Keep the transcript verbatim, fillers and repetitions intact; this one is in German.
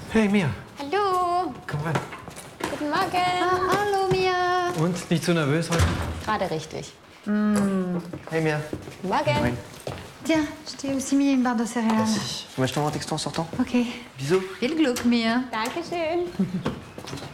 Hey, Mia. Hallo. Komm rein. Guten Morgen. Ah, hallo, Mia. Und, nicht zu nervös heute? Gerade richtig. Hey, Mia. Guten Morgen. Moin. Tiens, je t'ai aussi mis une barre de céréales. Merci. Moi, je t'envoie un texto en sortant. Ok. Bisous. Viel Glück, Mia. Dankeschön.